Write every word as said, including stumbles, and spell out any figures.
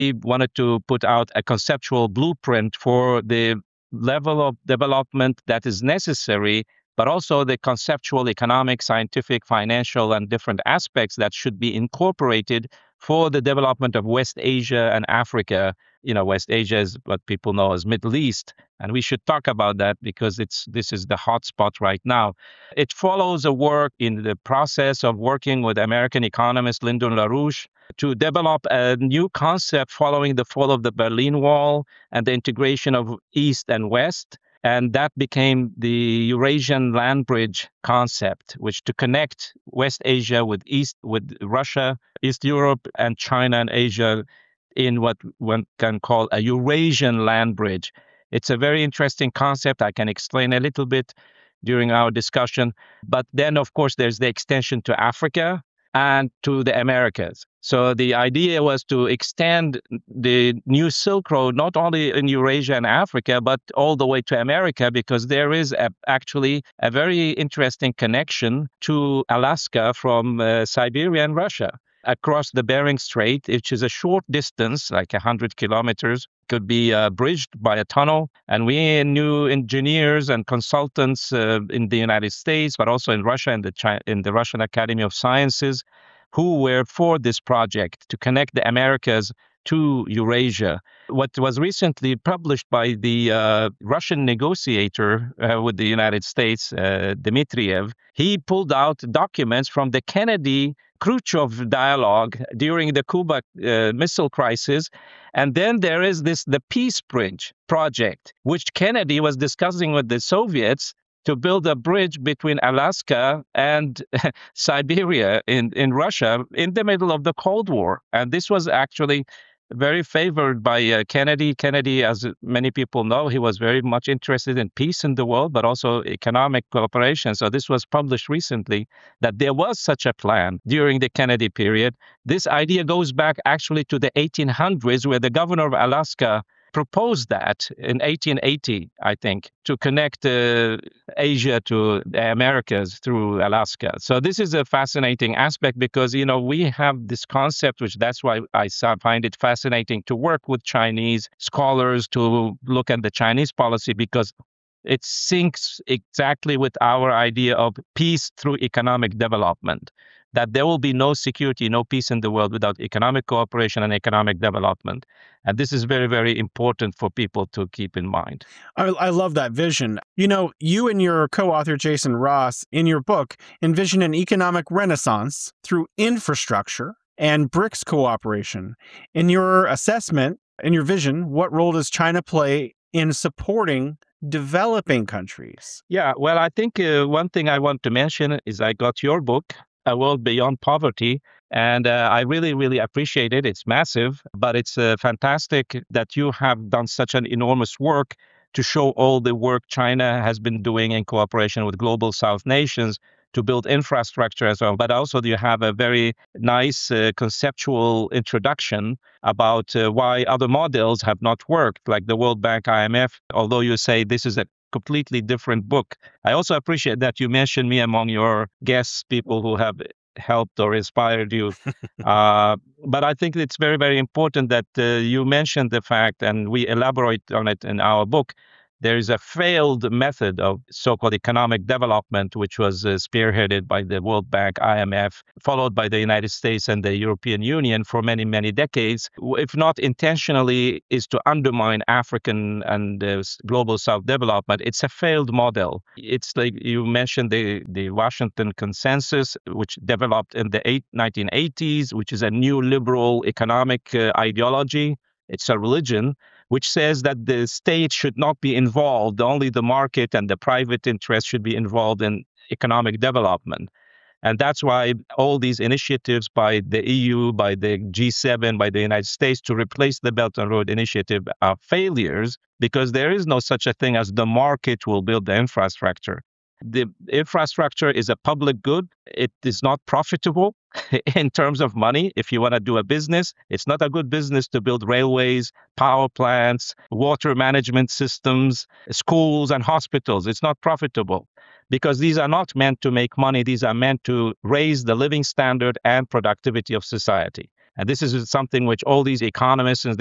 he wanted to put out a conceptual blueprint for the level of development that is necessary, but also the conceptual, economic, scientific, financial, and different aspects that should be incorporated for the development of West Asia and Africa. You know, West Asia is what people know as Middle East, and we should talk about that because it's this is the hot spot right now. It follows a work in the process of working with American economist Lyndon LaRouche to develop a new concept following the fall of the Berlin Wall and the integration of East and West. And that became the Eurasian land bridge concept, which to connect West Asia with East, with Russia, East Europe, and China and Asia in what one can call a Eurasian land bridge. It's a very interesting concept. I can explain a little bit during our discussion. But then, of course, there's the extension to Africa and to the Americas. So the idea was to extend the new Silk Road not only in Eurasia and Africa, but all the way to America, because there is a, actually a very interesting connection to Alaska from uh, Siberia and Russia across the Bering Strait, which is a short distance, like one hundred kilometers, could be uh, bridged by a tunnel. And we knew engineers and consultants uh, in the United States, but also in Russia and the China, in the Russian Academy of Sciences, who were for this project to connect the Americas to Eurasia. What was recently published by the uh, Russian negotiator uh, with the United States, uh, Dmitriev, he pulled out documents from the Kennedy Khrushchev dialogue during the Cuba uh, Missile Crisis. And then there is this the Peace Bridge project, which Kennedy was discussing with the Soviets to build a bridge between Alaska and Siberia in, in Russia in the middle of the Cold War. And this was actually very favored by uh, Kennedy. Kennedy, as many people know, he was very much interested in peace in the world, but also economic cooperation. So this was published recently that there was such a plan during the Kennedy period. This idea goes back actually to the eighteen hundreds, where the governor of Alaska proposed that in eighteen eighty, I think, to connect uh, Asia to the Americas through Alaska. So this is a fascinating aspect because, you know, we have this concept, which that's why I find it fascinating to work with Chinese scholars to look at the Chinese policy, because it syncs exactly with our idea of peace through economic development, that there will be no security, no peace in the world without economic cooperation and economic development. And this is very, very important for people to keep in mind. I, I love that vision. You know, you and your co-author, Jason Ross, in your book, envision an economic renaissance through infrastructure and BRICS cooperation. In your assessment, in your vision, what role does China play in supporting developing countries? Yeah, well, I think uh, one thing I want to mention is I got your book, A World Beyond Poverty. And uh, I really, really appreciate it. It's massive, but it's uh, fantastic that you have done such an enormous work to show all the work China has been doing in cooperation with global South nations to build infrastructure as well. But also you have a very nice uh, conceptual introduction about uh, why other models have not worked, like the World Bank, I M F, although you say this is a completely different book. I also appreciate that you mentioned me among your guests, people who have helped or inspired you. uh, but I think it's very, very important that uh, you mentioned the fact, and we elaborate on it in our book, there is a failed method of so-called economic development, which was uh, spearheaded by the World Bank, I M F, followed by the United States and the European Union for many, many decades, if not intentionally, is to undermine African and uh, global South development. It's a failed model. It's like you mentioned the, the Washington Consensus, which developed in the eight, nineteen eighties, which is a new liberal economic uh, ideology. It's a religion which says that the state should not be involved, only the market and the private interest should be involved in economic development. And that's why all these initiatives by the E U, by the G seven, by the United States to replace the Belt and Road Initiative are failures, because there is no such a thing as the market will build the infrastructure. The infrastructure is a public good. It is not profitable in terms of money. If you want to do a business, it's not a good business to build railways, power plants, water management systems, schools and hospitals. It's not profitable because these are not meant to make money. These are meant to raise the living standard and productivity of society. And this is something which all these economists and